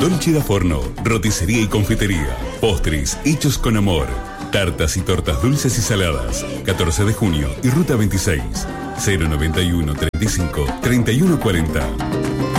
Dolce da Forno, roticería y confitería. Postres hechos con amor. Tartas y tortas dulces y saladas. 14 de junio y Ruta 26. 091 35 31 40.